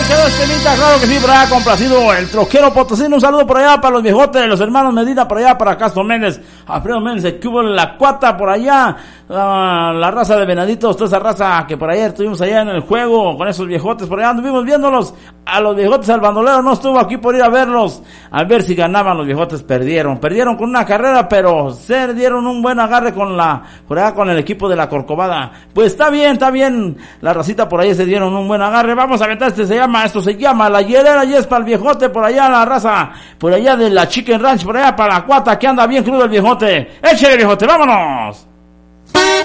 quedó este temita, claro que sí, por allá complacido el troquero Potosino. Un saludo por allá para los viejotes, los hermanos Medina, por allá para Castro Méndez, Alfredo Méndez, que hubo la Cuata por allá, la raza de Venaditos, toda esa raza que por ayer estuvimos allá en el juego con esos viejotes, por allá anduvimos viéndolos, a los viejotes. Al bandolero no estuvo aquí por ir a verlos, a ver si ganaban. Los viejotes perdieron con una carrera, pero se dieron un buen agarre por allá con el equipo de la Corcovada. Pues está bien, la racita por ahí se dieron un buen agarre. Vamos a aventar, esto se llama La Hielera, y es para el viejote, por allá la raza, por allá de la Chicken Ranch, por allá para la Cuata, que anda bien crudo el viejote. Échale, viejote, vámonos.